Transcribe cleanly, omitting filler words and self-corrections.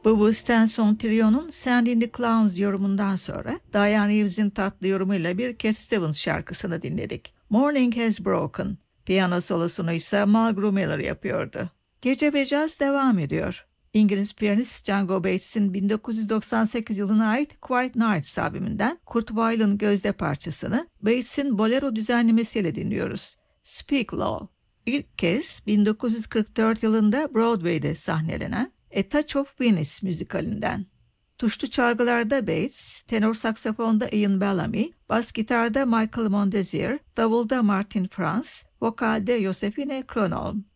Bubba Stenson Trio'nun Sand in the Clowns yorumundan sonra Diane Reeves'in tatlı yorumuyla bir Cat Stevens şarkısını dinledik. Morning Has Broken. Piyano solosunu ise Mulgrew Miller yapıyordu. Gece ve caz devam ediyor. İngiliz piyanist Django Bates'in 1998 yılına ait Quiet Nights albümünden Kurt Weill'in gözde parçasını Bates'in bolero düzenlemesiyle dinliyoruz. Speak Low. İlk kez 1944 yılında Broadway'de sahnelenen A Touch of Venice müzikalinden. Tuşlu çalgılarda Bates, tenor saksafonda Ian Bellamy, bas gitarda Michael Mondesier, davulda Martin Franz, vokalde Josephine Kronholm.